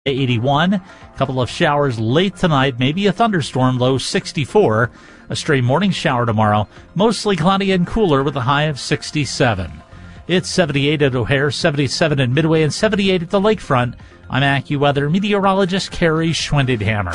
81. A couple of showers late tonight, maybe a thunderstorm, low 64. A stray morning shower tomorrow, mostly cloudy and cooler with a high of 67. It's 78 at O'Hare, 77 in Midway, and 78 at the lakefront. I'm AccuWeather meteorologist Carrie Schwendidhammer.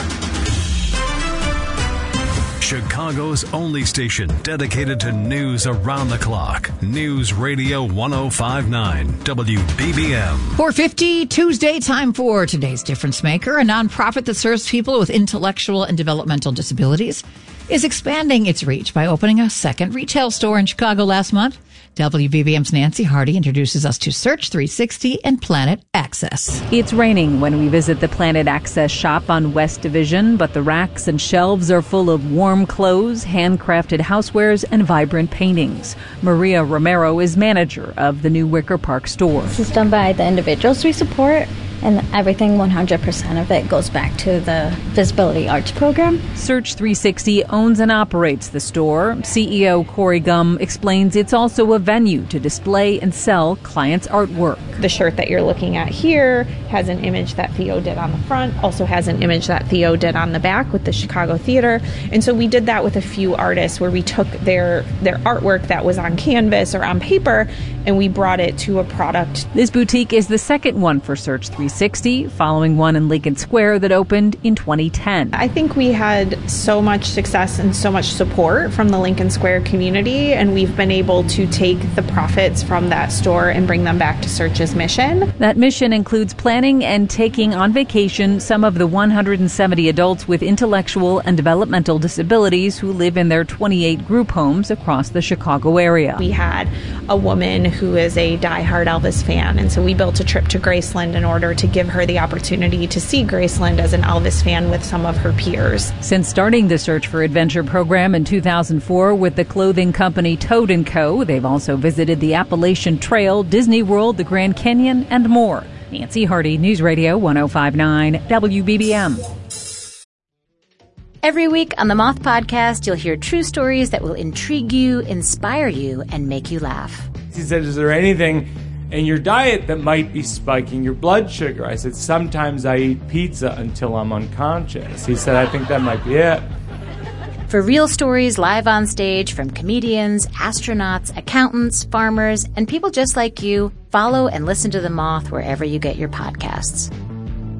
Chicago's only station dedicated to news around the clock. News Radio 105.9 WBBM. 4:50 Tuesday, time for today's Difference Maker, a nonprofit that serves people with intellectual and developmental disabilities, is expanding its reach by opening a second retail store in Chicago last month. WBBM's Nancy Hardy introduces us to Search 360 and Planet Access. It's raining when we visit the Planet Access shop on West Division, but the racks and shelves are full of warm clothes, handcrafted housewares, and vibrant paintings. Maria Romero is manager of the new Wicker Park store. This is done by the individuals we support, and everything, 100% of it, goes back to the Visibility Arts program. Search 360 owns and operates the store. CEO Corey Gum explains it's also a venue to display and sell clients' artwork. The shirt that you're looking at here has an image that Theo did on the front, also has an image that Theo did on the back with the Chicago Theater. And so we did that with a few artists where we took their artwork that was on canvas or on paper and we brought it to a product. This boutique is the second one for Search 360, following one in Lincoln Square that opened in 2010. I think we had so much success and so much support from the Lincoln Square community, and we've been able to take the profits from that store and bring them back to Search's mission. That mission includes planning and taking on vacation some of the 170 adults with intellectual and developmental disabilities who live in their 28 group homes across the Chicago area. We had a woman who is a diehard Elvis fan, and so we built a trip to Graceland in order to give her the opportunity to see Graceland as an Elvis fan with some of her peers. Since starting the Search for Adventure program in 2004 with the clothing company Toad & Co., they've also visited the Appalachian Trail, Disney World, the Grand Canyon, and more. Nancy Hardy, News Radio 105.9 WBBM. Every week on the Moth Podcast, you'll hear true stories that will intrigue you, inspire you, and make you laugh. He said, is there anything in your diet that might be spiking your blood sugar? I said, sometimes I eat pizza until I'm unconscious. He said, I think that might be it. For real stories live on stage from comedians, astronauts, accountants, farmers, and people just like you, follow and listen to The Moth wherever you get your podcasts.